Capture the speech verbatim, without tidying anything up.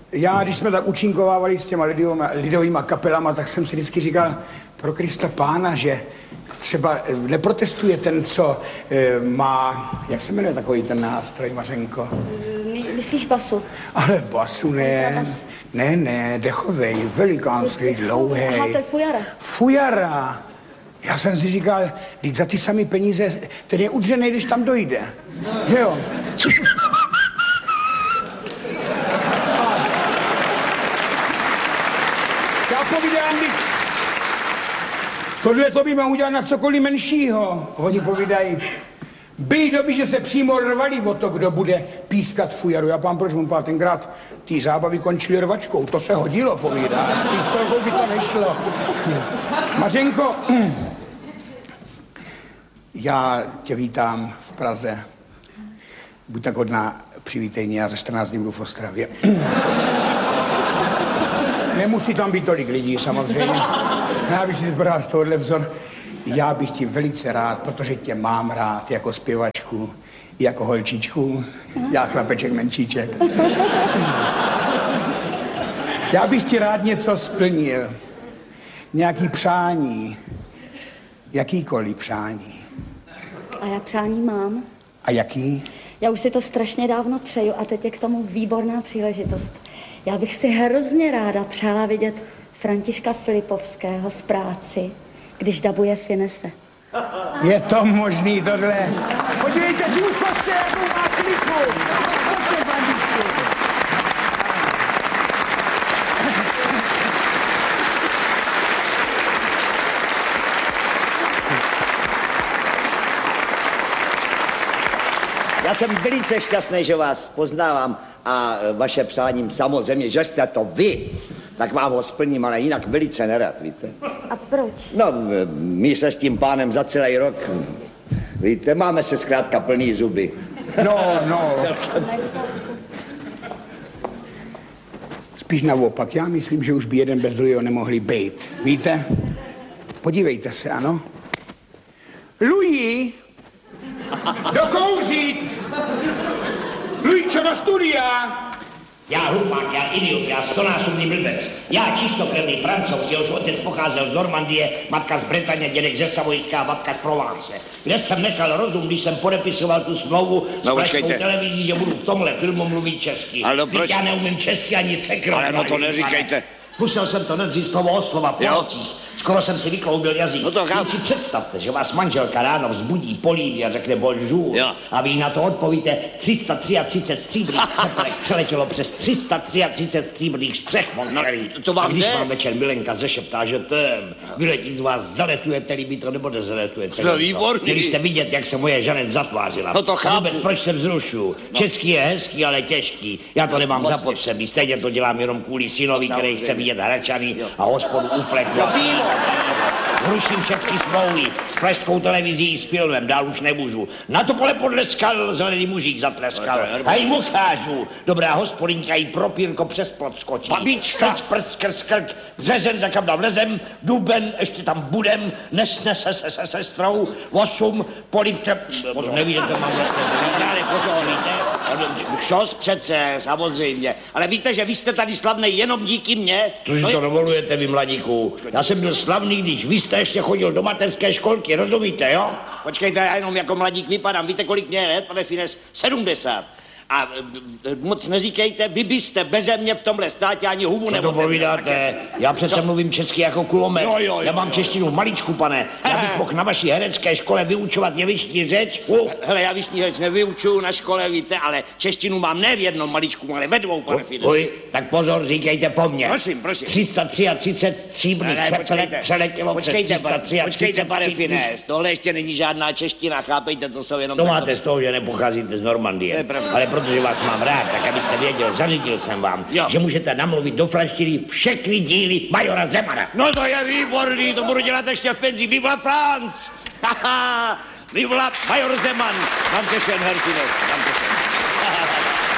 Já, když jsme tak účinkovávali s těma lidovýma, lidovýma kapelama, tak jsem si vždycky říkal, pro Krista Pána, že třeba neprotestuje ten, co e, má, jak se jmenuje takový ten nástroj, Mařenko? My, myslíš basu? Ale basu ne, ne, ne, dechovej, velikánský, dlouhý. Aha, to je fujara. Fujara. Já jsem si říkal, teď za ty samé peníze, ten je udřený, když tam dojde. Že jo? Já povídám, tohle to by mám udělat na cokoliv menšího. Oni povídají, byly doby, že se přímo rvali o to, kdo bude pískat fujaru. Já pán, proč mu pán tenkrát ty zábavy končily rvačkou. To se hodilo, povídá. S pistolkou by to nešlo. Mařenko, já tě vítám v Praze. Buď tak hodná, přivítej mě, já za čtrnáct dní budu v Ostravě. Nemusí tam být tolik lidí, samozřejmě. Já bych si zbral z tohohle vzor. Já bych ti velice rád, protože tě mám rád jako zpěvačku, jako holčičku, já chlapeček menšíček. Já bych ti rád něco splnil. Nějaký přání. Jakýkoliv přání. A já přání mám. A jaký? Já už si to strašně dávno přeju a teď je k tomu výborná příležitost. Já bych si hrozně ráda přála vidět Františka Filipovského v práci, když dabuje Finese. Je to možný tohle. Podívejte, důchodce, jakou má kliku. Pojďte, Františku. Já jsem velice šťastný, že vás poznávám a vaše přáním samozřejmě, že jste to vy, tak vám ho splním, ale jinak velice nerad, víte. A proč? No, my se s tím pánem za celý rok, víte, máme se zkrátka plný zuby. No, no. Spíš naopak, já myslím, že už by jeden bez druhého nemohli být. Víte? Podívejte se, ano? Louis! Dokouřit! Luíčo do studia! Já hlupák, já idiot, já stonásobný blbec. Já čistokrevný Francouz, jehož otec pocházel z Normandie, matka z Bretaně, dědek ze Savojska a babka z Provence. Kde jsem nechal rozum, když jsem podepisoval tu smlouvu s no, pražskou televizí, že budu v tomhle filmu mluvit česky. Ale proč? Já neumím česky ani cekr. Ale no to neříkejte. Musel jsem to nedřít slovo o slova po nocích. Skoro jsem si vykloubil jazyk. No to Jen si představte, že vás manželka ráno vzbudí, políbí a řekne bonjour. Jo. A vy na to odpovíte tři sta třicet tři stříbrných přepelek přeletělo přes tři sta třicet tři stříbrných střech Montreal. No, to vám a když jde? vám večer Milenka zešeptá, že ten vyletí z vás, zaletujete-li by to, nebo nezaletujete. No výborný. Měli jste vidět, jak se moje Žanet zatvářila. No to chápu. A vůbec proč se vzrušu? No. Český je hezký, ale těžký. Já to nemám Moc zapotřebí. Stejně to dělám jenom kvůli synovi, který chce vidět Hračany a hospodu ufleknu. Ruším všechny smlouvy s pražskou televizí s filmem, dál už nemůžu. Na to pole podleskal, zelený mužík zatleskal. A jí mu chážu. Dobrá hospodinka jí propírko přes plot skočí. Babička! Strč, prst, krst, krk, březen, za kam dal vlezem, duben, ještě tam budem, nesnese se se sestrou, osm, polipce, pozor, nevíte, mám vlastně, ale pozor, víte, kšos přece, samozřejmě. Ale víte, že vy jste tady slavnej jenom díky mně? To si to dovolujete, vy mladíku. Já jsem byl slavný, když vy jste ještě chodil do mateřské školky, rozumíte, jo? Počkejte, já jenom jako mladík vypadám. Víte, kolik mě je let, pane Fines? sedmdesát. A e, moc neříkejte, vy byste beze mě v tomhle státě ani hubu nebo. Co to povídáte? Já přece Co? mluvím česky jako kulomet. Jo, jo, jo, já mám jo. češtinu maličku, pane. Já bych mohl na vaší herecké škole vyučovat jevištní řeč. Uh. Hele, já jevištní řeč nevyučuju na škole, víte, ale češtinu mám ne v jednom maličku, ale ve dvou, pane Fines. Uj, tak pozor, říkejte po mně. Prosím, prosím. tři sta třicet tři stříbrných přepelek přeletělo počkejte, přes počkejte, pane Fines, tohle ještě není žádná čeština, chápejte, to jsou jenom... To máte z toho, že nepocházíte z Normandie, ale protože vás mám rád, tak abyste věděl, zařídil jsem vám, jo. že můžete namluvit do franštiny všechny díly majora Zemana. No to je výborný, to budu dělat ještě v penzi. Viva France! Haha! Viva major Zeman! Danke schön, Herr Fines.